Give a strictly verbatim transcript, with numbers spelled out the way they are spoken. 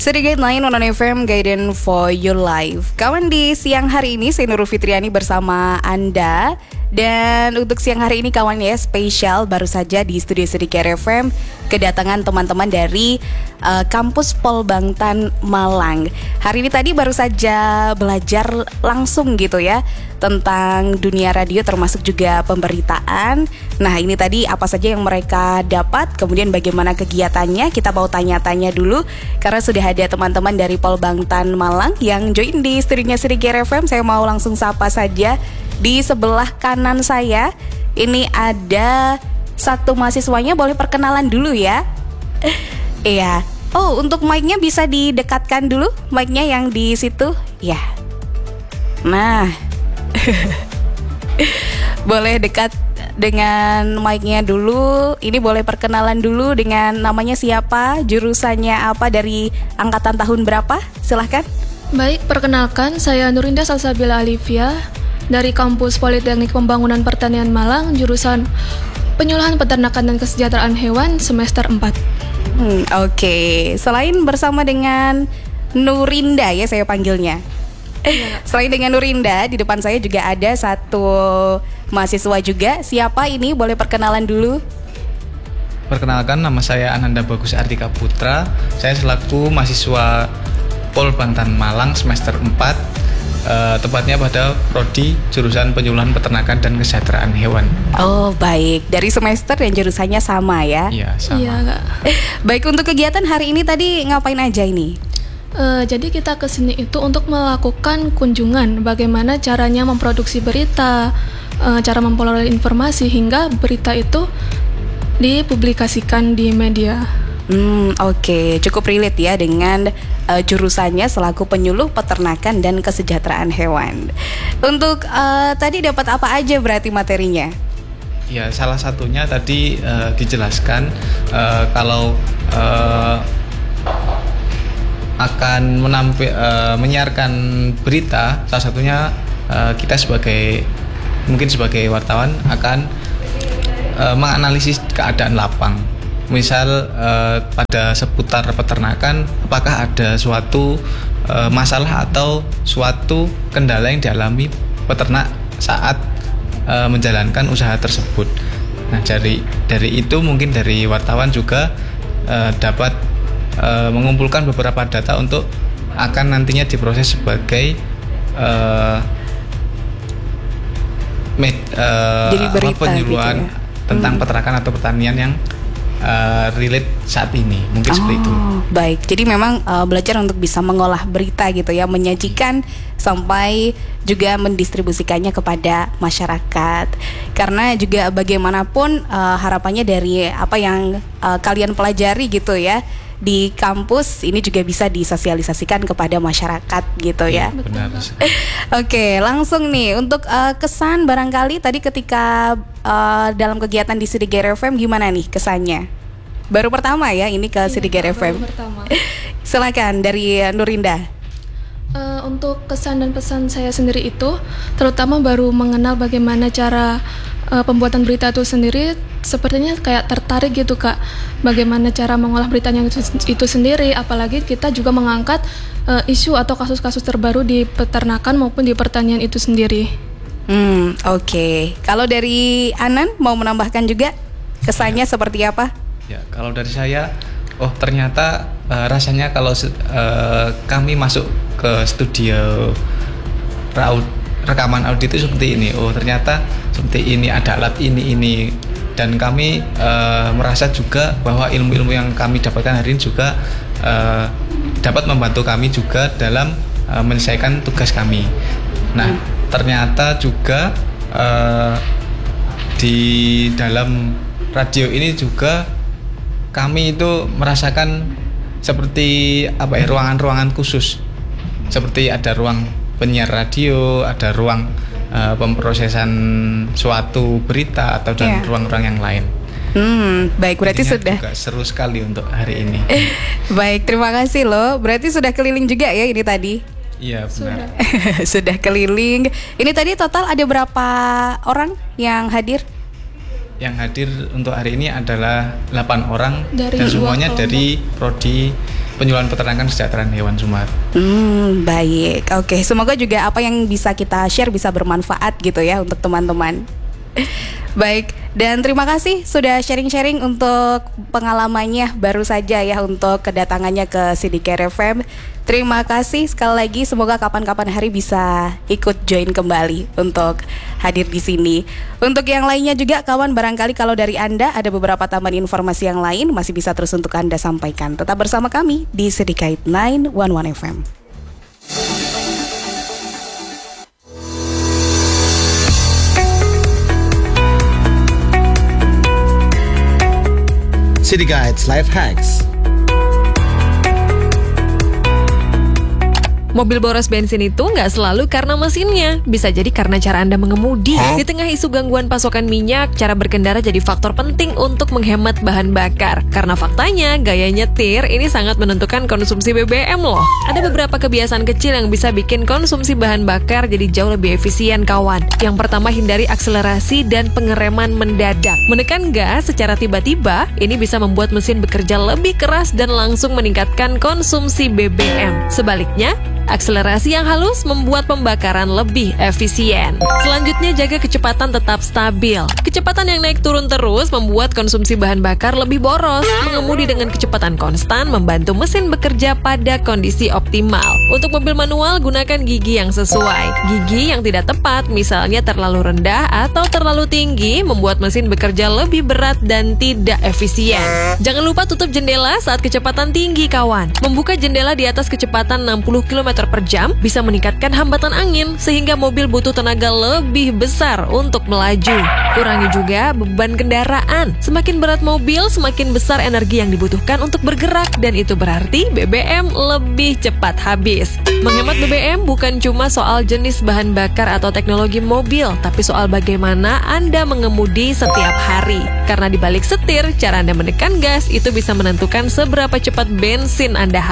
Sedikit lain on F M Guidance for Your Life. Kawan, di siang hari ini saya Nurul Fitriani bersama Anda. Dan untuk siang hari ini kawan ya, spesial baru saja di studio Sedikit F M kedatangan teman-teman dari uh, kampus Polbangtan Malang. Hari ini tadi baru saja belajar langsung gitu ya tentang dunia radio termasuk juga pemberitaan. Nah, ini tadi apa saja yang mereka dapat, kemudian bagaimana kegiatannya, kita mau tanya-tanya dulu karena sudah ada teman-teman dari Polbangtan Malang yang join di studionya Sedikit F M. Saya mau langsung sapa saja. Di sebelah kanan saya ini ada satu mahasiswanya, boleh perkenalan dulu ya. Iya. Oh, untuk mic-nya bisa didekatkan dulu, mic-nya yang di situ. Ya. Nah. Boleh dekat dengan mic-nya dulu. Ini boleh perkenalan dulu dengan namanya siapa, jurusannya apa, dari angkatan tahun berapa? Silahkan. Baik, perkenalkan saya Nurinda Salsabila Alivia dari kampus Politeknik Pembangunan Pertanian Malang, jurusan Penyuluhan Peternakan dan Kesejahteraan Hewan semester empat. Hmm, Oke, okay. Selain bersama dengan Nurinda ya saya panggilnya. Ya. Selain dengan Nurinda, di depan saya juga ada satu mahasiswa juga. Siapa ini? Boleh perkenalan dulu. Perkenalkan, nama saya Ananda Bagus Artika Putra. Saya selaku mahasiswa Polbangtan Malang semester empat. Uh, tepatnya pada prodi jurusan Penyuluhan Peternakan dan Kesejahteraan Hewan. Oh baik, dari semester dan jurusannya sama ya? Iya sama. Iya, Kak. Baik, untuk kegiatan hari ini tadi ngapain aja ini? Uh, jadi kita kesini itu untuk melakukan kunjungan, bagaimana caranya memproduksi berita, uh, cara memperoleh informasi hingga berita itu dipublikasikan di media. Hmm, oke, okay. Cukup relate ya dengan uh, jurusannya selaku penyuluh peternakan dan kesejahteraan hewan. Untuk uh, tadi dapat apa aja berarti materinya? Ya, salah satunya tadi uh, dijelaskan uh, kalau uh, akan menampi, uh, menyiarkan berita, salah satunya uh, kita sebagai mungkin sebagai wartawan akan uh, menganalisis keadaan lapang. Misal eh, pada seputar peternakan, apakah ada suatu eh, masalah atau suatu kendala yang dialami peternak saat eh, menjalankan usaha tersebut. Nah, dari dari itu mungkin dari wartawan juga eh, dapat eh, mengumpulkan beberapa data untuk akan nantinya diproses sebagai eh, med, eh, Jadi berita penyuluhan gitu ya? tentang hmm. peternakan atau pertanian yang Uh, relate saat ini, mungkin oh, seperti itu. Baik, jadi memang uh, belajar untuk bisa mengolah berita gitu ya, menyajikan sampai juga mendistribusikannya kepada masyarakat. Karena juga bagaimanapun uh, harapannya dari apa yang uh, kalian pelajari gitu ya di kampus ini juga bisa disosialisasikan kepada masyarakat gitu ya. Ya, benar. Oke, langsung nih untuk uh, kesan barangkali tadi ketika uh, dalam kegiatan di Sedikit F M gimana nih kesannya? Baru pertama ya ini ke Sedikit F M. Silakan dari Nurinda. Uh, untuk kesan dan pesan saya sendiri itu terutama baru mengenal bagaimana cara uh, pembuatan berita itu sendiri, sepertinya kayak tertarik gitu Kak, bagaimana cara mengolah beritanya itu, itu sendiri, apalagi kita juga mengangkat uh, isu atau kasus-kasus terbaru di peternakan maupun di pertanian itu sendiri. Hmm, oke. Okay. Kalau dari Anan mau menambahkan juga kesannya ya. Seperti apa? Ya, kalau dari saya, oh ternyata uh, rasanya kalau uh, kami masuk ke studio raud, rekaman audio itu seperti ini. Oh ternyata seperti ini, ada alat ini ini dan kami uh, merasa juga bahwa ilmu-ilmu yang kami dapatkan hari ini juga uh, dapat membantu kami juga dalam uh, menyelesaikan tugas kami. Nah ternyata juga uh, di dalam radio ini juga kami itu merasakan seperti apa ya, ruangan-ruangan khusus. Seperti ada ruang penyiar radio, ada ruang uh, pemprosesan suatu berita atau dan yeah. ruang-ruang yang lain. Hmm, baik, berarti Intinya sudah juga seru sekali untuk hari ini. Baik, terima kasih loh. Berarti sudah keliling juga ya ini tadi? Iya, benar. Sudah. Sudah keliling. Ini tadi total ada berapa orang yang hadir? Yang hadir untuk hari ini adalah delapan orang dari dan semuanya kelompok. dari prodi penyuluhan peternakan kesejahteraan hewan Sumatera. Hmm, baik. Oke, semoga juga apa yang bisa kita share bisa bermanfaat gitu ya untuk teman-teman. Baik, dan terima kasih sudah sharing-sharing untuk pengalamannya baru saja ya untuk kedatangannya ke Siddicare F M. Terima kasih sekali lagi, semoga kapan-kapan hari bisa ikut join kembali untuk hadir di sini. Untuk yang lainnya juga kawan, barangkali kalau dari Anda ada beberapa tambahan informasi yang lain masih bisa terus untuk Anda sampaikan. Tetap bersama kami di Siddicare sembilan satu satu F M. City Guides Life Hacks. Mobil boros bensin itu nggak selalu karena mesinnya, bisa jadi karena cara Anda mengemudi. Di tengah isu gangguan pasokan minyak, cara berkendara jadi faktor penting untuk menghemat bahan bakar. Karena faktanya, gaya nyetir ini sangat menentukan konsumsi B B M loh. Ada beberapa kebiasaan kecil yang bisa bikin konsumsi bahan bakar jadi jauh lebih efisien, kawan. Yang pertama, hindari akselerasi dan pengereman mendadak. Menekan gas secara tiba-tiba, ini bisa membuat mesin bekerja lebih keras dan langsung meningkatkan konsumsi B B M. Sebaliknya, akselerasi yang halus membuat pembakaran lebih efisien. Selanjutnya, jaga kecepatan tetap stabil. Kecepatan yang naik turun terus membuat konsumsi bahan bakar lebih boros. Mengemudi dengan kecepatan konstan membantu mesin bekerja pada kondisi optimal. Untuk mobil manual, gunakan gigi yang sesuai. Gigi yang tidak tepat, misalnya terlalu rendah atau terlalu tinggi, membuat mesin bekerja lebih berat dan tidak efisien. Jangan lupa tutup jendela saat kecepatan tinggi, kawan. Membuka jendela di atas kecepatan enam puluh kilometer per jam bisa meningkatkan hambatan angin sehingga mobil butuh tenaga lebih besar untuk melaju. Kurangi juga beban kendaraan. Semakin berat mobil, semakin besar energi yang dibutuhkan untuk bergerak, dan itu berarti B B M lebih cepat habis. Menghemat B B M bukan cuma soal jenis bahan bakar atau teknologi mobil, tapi soal bagaimana Anda mengemudi setiap hari. Karena di balik setir, cara Anda menekan gas itu bisa menentukan seberapa cepat bensin Anda habis.